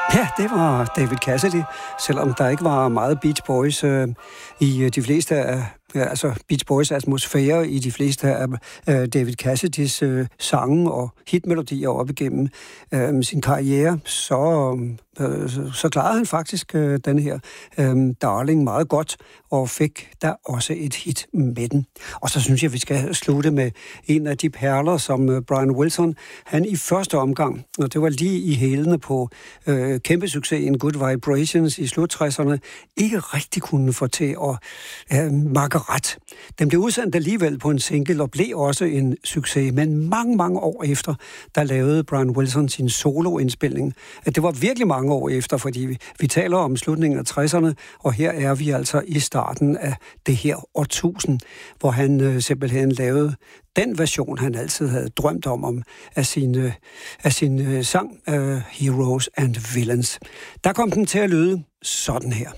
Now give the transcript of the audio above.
Ja, det var David Cassidy, selvom der ikke var meget Beach Boys i de fleste af Beach Boys atmosfære i de fleste af David Cassidys sange og hitmelodier op igennem sin karriere, så klarede han faktisk den her Darling meget godt, og fik der også et hit med den. Og så synes jeg, vi skal slutte med en af de perler, som Brian Wilson, han i første omgang, og det var lige i hælene på kæmpe succesen Good Vibrations i slut 60'erne, ikke rigtig kunne få til at makke ret. Den blev udsendt alligevel på en single og blev også en succes, men mange år efter, der lavede Brian Wilson sin soloindspilning. Det var virkelig mange år efter, fordi vi taler om slutningen af 60'erne, og her er vi altså i starten af det her årtusind, hvor han simpelthen lavede den version, han altid havde drømt om af sin sang Heroes and Villains. Der kom den til at lyde sådan her.